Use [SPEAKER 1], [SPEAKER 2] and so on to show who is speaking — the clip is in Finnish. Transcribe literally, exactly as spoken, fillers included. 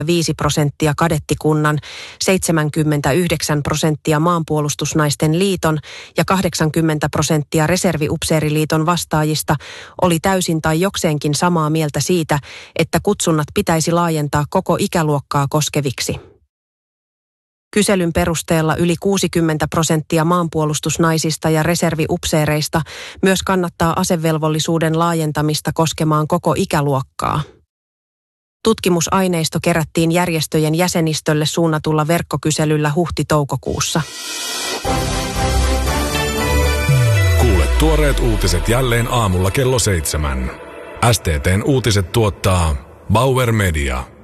[SPEAKER 1] viisi prosenttia kadettikunnan, seitsemänkymmentäyhdeksän prosenttia maanpuolustusnaisten liiton ja kahdeksankymmentä prosenttia reserviupseeriliiton vastaajista oli täysin tai jokseenkin samaa mieltä siitä, että kutsunnat pitäisi laajentaa koko ikäluokkaa koskeviksi. Kyselyn perusteella yli kuusikymmentä prosenttia maanpuolustusnaisista ja reserviupseereista myös kannattaa asevelvollisuuden laajentamista koskemaan koko ikäluokkaa. Tutkimusaineisto kerättiin järjestöjen jäsenistölle suunnatulla verkkokyselyllä huhti-toukokuussa.
[SPEAKER 2] Kuule tuoreet uutiset jälleen aamulla kello seitsemän. S T T:n uutiset tuottaa Bauer Media.